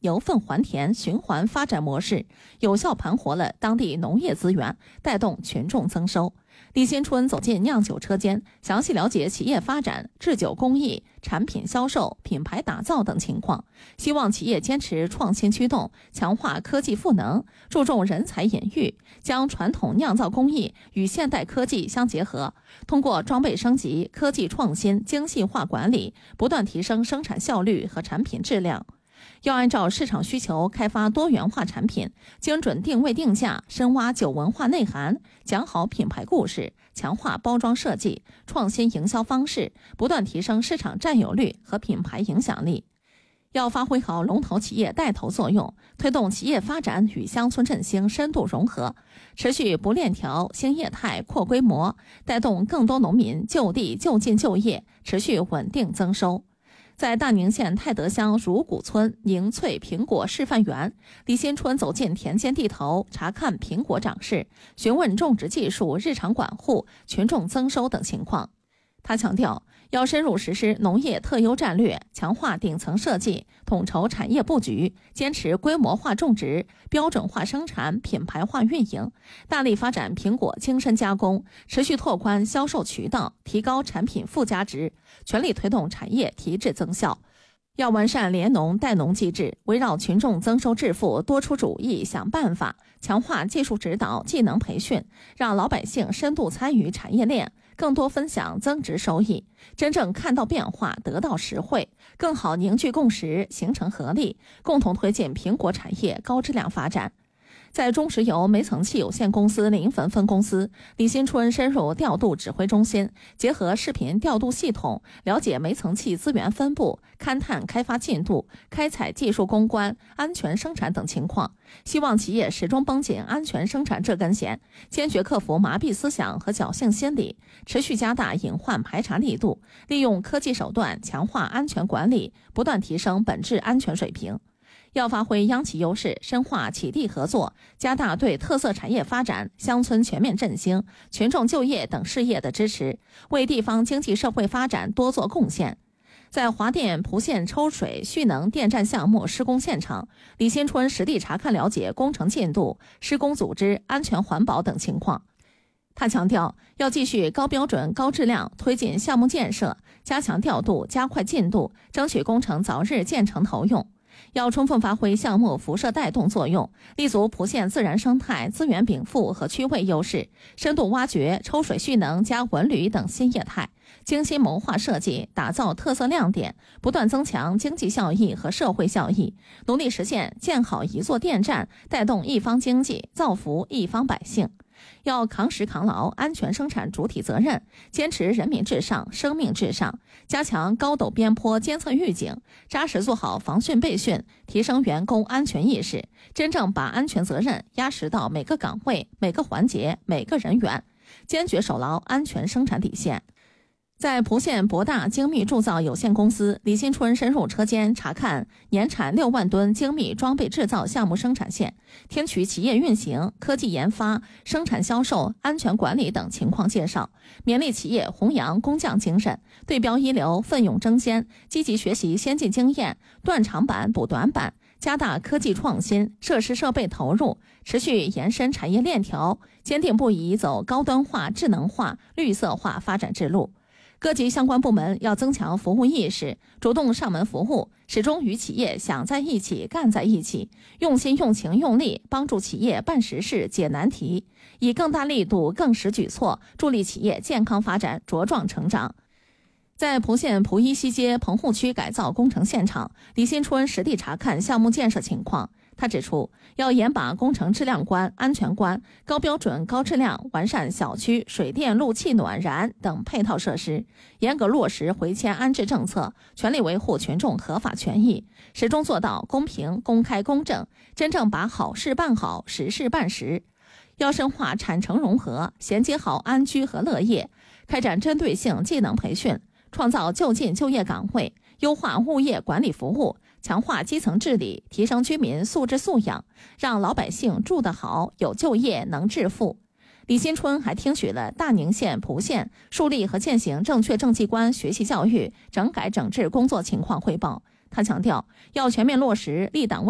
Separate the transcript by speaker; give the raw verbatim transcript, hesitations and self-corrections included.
Speaker 1: 由粪还田循环发展模式，有效盘活了当地农业资源，带动群众增收。李新春走进酿酒车间，详细了解企业发展、制酒工艺、产品销售、品牌打造等情况，希望企业坚持创新驱动，强化科技赋能，注重人才引育，将传统酿造工艺与现代科技相结合，通过装备升级、科技创新、精细化管理，不断提升生产效率和产品质量。要按照市场需求开发多元化产品，精准定位定价，深挖酒文化内涵，讲好品牌故事，强化包装设计，创新营销方式，不断提升市场占有率和品牌影响力。要发挥好龙头企业带头作用，推动企业发展与乡村振兴深度融合，持续不链条、兴业态、扩规模，带动更多农民就地就近就业，持续稳定增收。在大宁县泰德乡如谷村宁翠苹果示范园，李新春走进田间地头，查看苹果长势，询问种植技术、日常管护、群众增收等情况。他强调，要深入实施农业特优战略，强化顶层设计，统筹产业布局，坚持规模化种植、标准化生产、品牌化运营，大力发展苹果精深加工，持续拓宽销售渠道，提高产品附加值，全力推动产业提质增效。要完善联农带农机制，围绕群众增收致富多出主意想办法，强化技术指导、技能培训，让老百姓深度参与产业链，更多分享增值收益，真正看到变化，得到实惠，更好凝聚共识，形成合力，共同推进苹果产业高质量发展。在中石油煤层气有限公司临汾分公司，李新春深入调度指挥中心，结合视频调度系统，了解煤层气资源分布、勘探开发进度、开采技术攻关、安全生产等情况，希望企业始终绷紧安全生产这根弦，坚决克服麻痹思想和侥幸心理，持续加大隐患排查力度，利用科技手段强化安全管理，不断提升本质安全水平。要发挥央企优势，深化企地合作，加大对特色产业发展、乡村全面振兴、群众就业等事业的支持，为地方经济社会发展多做贡献。在华电蒲县抽水蓄能电站项目施工现场，李新春实地查看了解工程进度、施工组织、安全环保等情况。他强调，要继续高标准、高质量推进项目建设，加强调度，加快进度，争取工程早日建成投用。要充分发挥项目辐射带动作用，立足蒲县自然生态、资源禀赋和区位优势，深度挖掘抽水蓄能加文旅等新业态，精心谋划设计，打造特色亮点，不断增强经济效益和社会效益，努力实现建好一座电站，带动一方经济，造福一方百姓。要扛实扛牢安全生产主体责任，坚持人民至上、生命至上，加强高陡边坡监测预警，扎实做好防汛备汛，提升员工安全意识，真正把安全责任压实到每个岗位、每个环节、每个人员，坚决守牢安全生产底线。在蒲县博大精密铸造有限公司，李新春深入车间查看年产六万吨精密装备制造项目生产线，听取企业运行、科技研发、生产销售、安全管理等情况介绍，勉励企业弘扬工匠精神，对标一流，奋勇争先，积极学习先进经验，断长板补短板，加大科技创新、设施设备投入，持续延伸产业链条，坚定不移走高端化、智能化、绿色化发展之路。各级相关部门要增强服务意识，主动上门服务，始终与企业想在一起、干在一起，用心、用情、用力，帮助企业办实事、解难题，以更大力度、更实举措，助力企业健康发展、茁壮成长。在蒲县蒲一西街棚户区改造工程现场，李新春实地查看项目建设情况。他指出，要严把工程质量关、安全关，高标准、高质量完善小区水电路气暖燃等配套设施，严格落实回迁安置政策，全力维护群众合法权益，始终做到公平、公开、公正，真正把好事办好、实事办实。要深化产城融合，衔接好安居和乐业，开展针对性技能培训，创造就近就业岗位，优化物业管理服务，强化基层治理，提升居民素质素养，让老百姓住得好，有就业，能致富。李新春还听取了大宁县蒲县树立和践行正确政绩观学习教育整改整治工作情况汇报。他强调，要全面落实立党